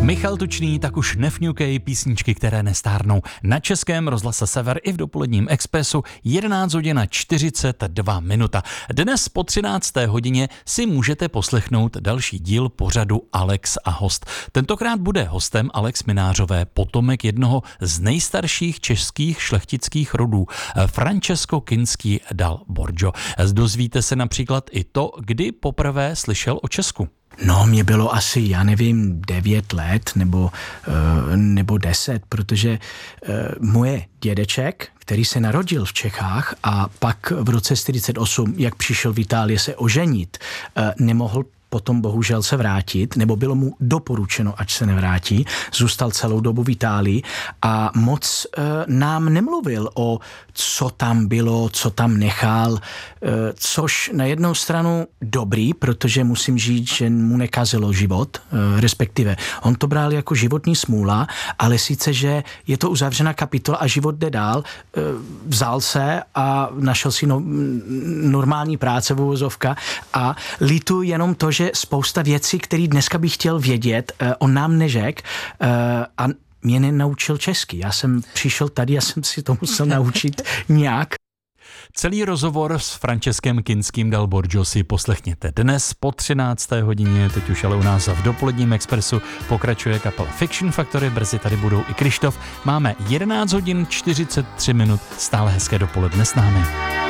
Michal Tučný, tak už nefňukej, písničky, které nestárnou. Na Českém rozhlase Sever i v dopoledním Expressu 11 hodin a 42 minuta. Dnes po 13. hodině si můžete poslechnout další díl pořadu Alex a host. Tentokrát bude hostem Alex Minářové, potomek jednoho z nejstarších českých šlechtických rodů, Francesco Kinský dal Borgio. Dozvíte se například i to, kdy poprvé slyšel o Česku. No, mě bylo asi, 9 let nebo 10, protože moje dědeček, který se narodil v Čechách a pak v roce 1948, jak přišel v Itálii se oženit, nemohl potom bohužel se vrátit, nebo bylo mu doporučeno, ať se nevrátí, zůstal celou dobu v Itálii a moc nám nemluvil o co tam bylo, co tam nechal, což na jednou stranu dobrý, protože musím říct, že mu nekazilo život, respektive on to bral jako životní smůla, ale sice, že je to uzavřená kapitola a život jde dál, vzal se a našel si normální práce v uvozovka a litu jenom to, že spousta věcí, které dneska bych chtěl vědět, on nám neřekl a mě nenaučil česky. Já jsem přišel tady a jsem si to musel naučit nějak. Celý rozhovor s Franceskem Kinským dal Borgio si poslechněte dnes po 13. hodině, teď už ale u nás v dopoledním Expressu pokračuje kapela Fiction Factory, brzy tady budou i Krištof. Máme 11 hodin 43 minut, stále hezké dopoledne s námi.